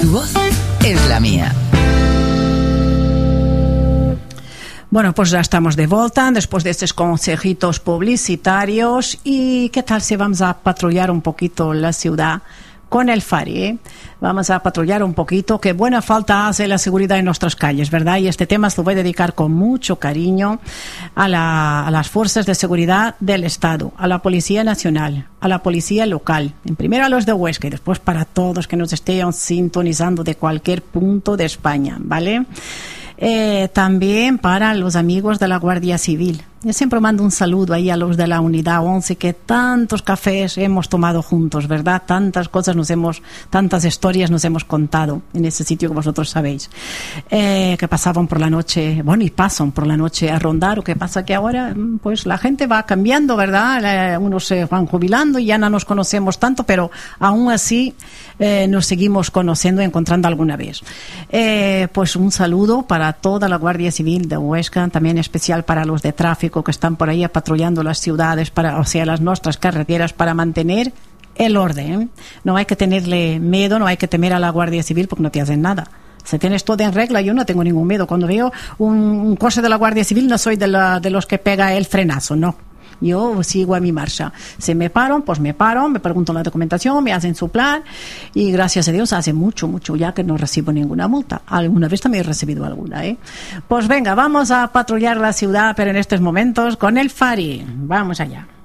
Tu voz es la mía. Bueno, pues ya estamos de vuelta después de estos consejitos publicitarios. ¿Y qué tal si vamos a patrullar un poquito la ciudad con el Fari? Vamos a patrullar un poquito, que buena falta hace la seguridad en nuestras calles, ¿verdad? Y este tema se lo voy a dedicar con mucho cariño a las fuerzas de seguridad del Estado, a la Policía Nacional, a la Policía Local, en primero a los de Huesca y después para todos que nos estén sintonizando de cualquier punto de España, ¿vale? También para los amigos de la Guardia Civil. Yo siempre mando un saludo ahí a los de la Unidad 11, que tantos cafés hemos tomado juntos, ¿verdad? Tantas cosas tantas historias nos hemos contado en ese sitio que vosotros sabéis. Que pasaban por la noche, bueno, y pasan por la noche a rondar. O que pasa que ahora, pues la gente va cambiando, ¿verdad? Unos se van jubilando y ya no nos conocemos tanto, pero aún así nos seguimos conociendo y encontrando alguna vez. Pues un saludo para toda la Guardia Civil de Huesca, también especial para los de tráfico que están por ahí patrullando las ciudades, las nuestras carreteras, para mantener el orden. No hay que tenerle miedo, no hay que temer a la Guardia Civil porque no te hacen nada. Si tienes todo en regla, yo no tengo ningún miedo. Cuando veo un coche de la Guardia Civil, no soy de los que pega el frenazo, no. Yo sigo a mi marcha. Si me paran, pues me paran, me preguntan la documentación, me hacen su plan, y gracias a Dios hace mucho ya que no recibo ninguna multa. Alguna vez también he recibido alguna, Pues venga, vamos a patrullar la ciudad, pero en estos momentos con el Fari. Vamos allá.